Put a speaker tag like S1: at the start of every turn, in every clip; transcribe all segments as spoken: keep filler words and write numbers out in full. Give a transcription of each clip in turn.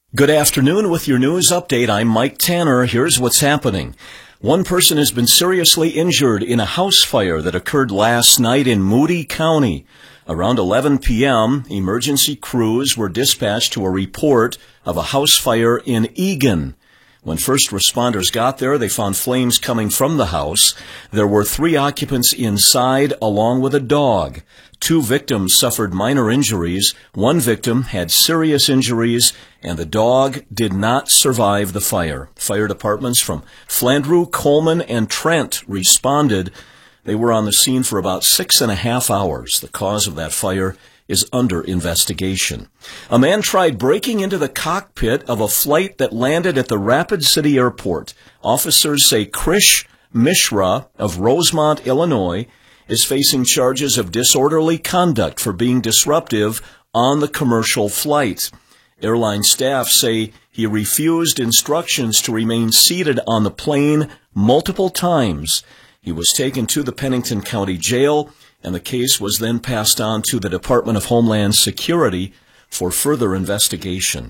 S1: Good afternoon. With your news update, I'm Mike Tanner. Here's what's happening. One person has been seriously injured in a house fire that occurred last night in Moody County. Around eleven p.m., emergency crews were dispatched to a report of a house fire in Eagan. When first responders got there, they found flames coming from the house. There were three occupants inside, along with a dog. Two victims suffered minor injuries. One victim had serious injuries, and the dog did not survive the fire. Fire departments from Flandreau, Coleman, and Trent responded. They were on the scene for about six and a half hours. The cause of that fire is under investigation. A man tried breaking into the cockpit of a flight that landed at the Rapid City Airport. Officers say Krish Mishra of Rosemont, Illinois, is facing charges of disorderly conduct for being disruptive on the commercial flight. Airline staff say he refused instructions to remain seated on the plane multiple times. He was taken to the Pennington County Jail, and the case was then passed on to the Department of Homeland Security for further investigation.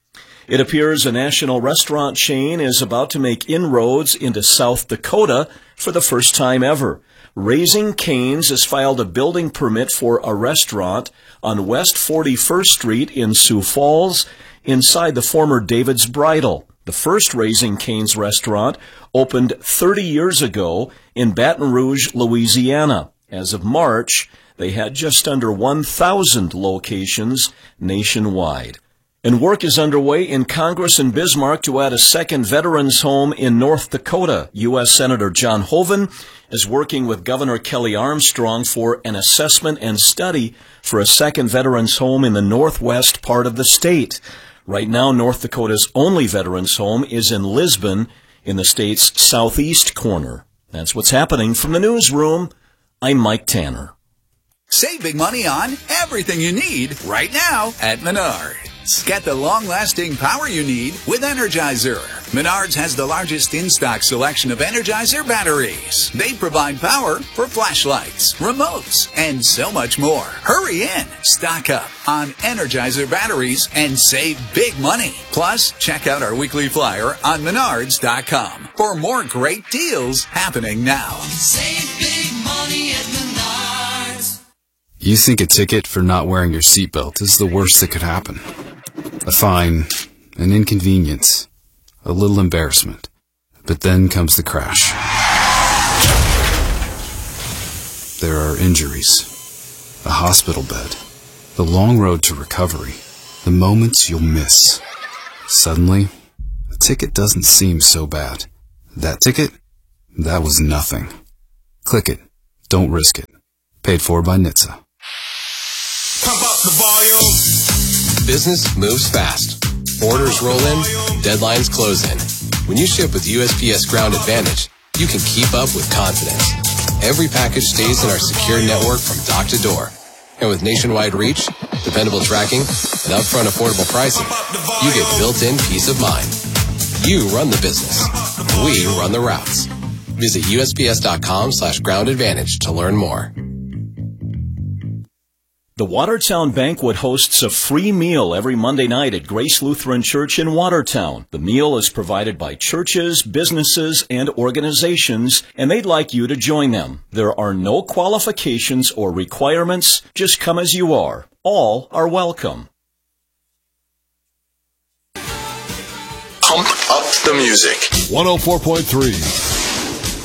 S1: It appears a national restaurant chain is about to make inroads into South Dakota for the first time ever. Raising Cane's has filed a building permit for a restaurant on West forty-first Street in Sioux Falls, inside the former David's Bridal. The first Raising Cane's restaurant opened thirty years ago in Baton Rouge, Louisiana. As of March, they had just under one thousand locations nationwide. And work is underway in Congress in Bismarck to add a second veterans home in North Dakota. U S Senator John Hoeven is working with Governor Kelly Armstrong for an assessment and study for a second veterans home in the northwest part of the state. Right now, North Dakota's only veterans home is in Lisbon, in the state's southeast corner. That's what's happening from the newsroom. I'm Mike Tanner.
S2: Save big money on everything you need right now at Menards. Get the long-lasting power you need with Energizer. Menards has the largest in-stock selection of Energizer batteries. They provide power for flashlights, remotes, and so much more. Hurry in, stock up on Energizer batteries, and save big money. Plus, check out our weekly flyer on Menards dot com for more great deals happening now.
S3: Save big money at Menards.
S4: You think a ticket for not wearing your seatbelt is the worst that could happen. A fine, an inconvenience, a little embarrassment. But then comes the crash. There are injuries, a hospital bed, the long road to recovery, the moments you'll miss. Suddenly, a ticket doesn't seem so bad. That ticket? That was nothing. Click it. Don't risk it. Paid for by N H T S A.
S5: Pump up the volume.
S6: Business moves fast. Orders roll in, deadlines close in. When you ship with U S P S Ground Advantage, you can keep up with confidence. Every package stays in our secure network from dock to door. And with nationwide reach, dependable tracking, and upfront affordable pricing, you get built-in peace of mind. You run the business. We run the routes. Visit U S P S dot com slash ground advantage to learn more.
S1: The Watertown Banquet hosts a free meal every Monday night at Grace Lutheran Church in Watertown. The meal is provided by churches, businesses, and organizations, and they'd like you to join them. There are no qualifications or requirements. Just come as you are. All are welcome.
S5: Pump up the music.
S7: one oh four point three